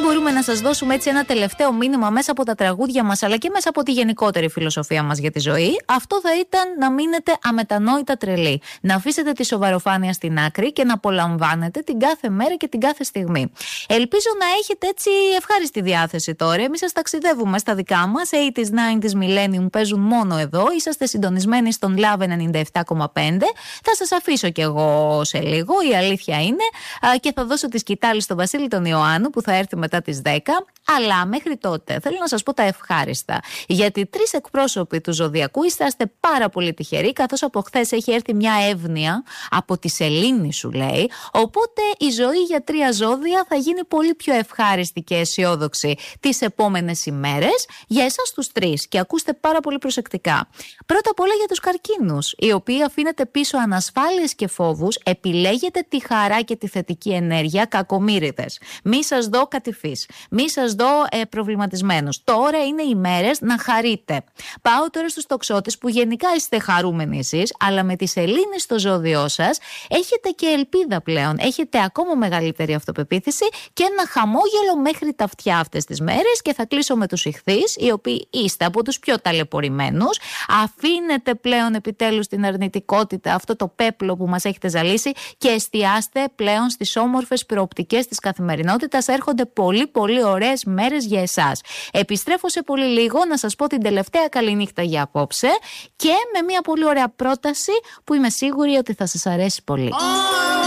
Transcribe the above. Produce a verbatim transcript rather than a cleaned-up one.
μπορούμε να σας δώσουμε έτσι ένα τελευταίο μήνυμα μέσα από τα τραγούδια μας, αλλά και μέσα από τη γενικότερη φιλοσοφία μας για τη ζωή, αυτό θα ήταν να μείνετε αμετανόητα τρελοί. Να αφήσετε τη σοβαροφάνεια στην άκρη και να απολαμβάνετε την κάθε μέρα και την κάθε στιγμή. Ελπίζω να έχετε έτσι ευχάριστη διάθεση τώρα. Εμείς σας ταξιδεύουμε στα δικά μας. ογδόντα, ενενήντα, Millennium παίζουν μόνο εδώ. Είσαστε συντονισμένοι στον Love ενενήντα επτά κόμμα πέντε. Θα σας αφήσω κι εγώ σε λίγο, η αλήθεια είναι, και θα δώσω τη σκητάλη στον Βασίλη τον Ιωάννου που θα έρθει μετά τις δέκα. Αλλά μέχρι τότε θέλω να σας πω τα ευχάριστα. Γιατί τρεις εκπρόσωποι του Ζωδιακού είσαστε πάρα πολύ τυχεροί, καθώς από χθες έχει έρθει μια εύνοια από τη σελήνη, σου λέει. Οπότε η ζωή για τρία ζώδια θα γίνει πολύ πιο ευχάριστη και αισιόδοξη τις επόμενες ημέρες για εσάς τους τρεις. Και ακούστε πάρα πολύ προσεκτικά. Πρώτα απ' όλα για τους καρκίνους, οι οποίοι αφήνετε πίσω ανασφάλειες και φόβους, επιλέγετε τη χαρά και τη θετική ενέργεια, κακομοίριδες. Μη σας δω κατηφής, μη σας δω ε, προβληματισμένους. Τώρα είναι οι μέρες να χαρείτε. Πάω τώρα στους τοξότες που γενικά είστε χαρούμενοι εσείς, αλλά με τη σελήνη στο ζώδιό σας έχετε και ελπίδα πλέον. Έχετε ακόμα μεγαλύτερη αυτοπεποίθηση και ένα χαμόγελο μέχρι τα αυτιά αυτές τις μέρες. Και θα κλείσω με τους ιχθύς, οι οποίοι είστε από τους πιο ταλαιπωρημένους. Αφήνετε πλέον επιτέλους την αρνητικότητα, αυτό το πέπλο που μας έχετε ζαλίσει, και εστιάστε πλέον στις όμορφες προοπτικές της καθημερινότητας. Έρχονται πολύ πολύ ωραίες μέρες για εσάς. Επιστρέφω σε πολύ λίγο να σας πω την τελευταία καληνύχτα για απόψε και με μια πολύ ωραία πρόταση που είμαι σίγουρη ότι θα σας αρέσει πολύ.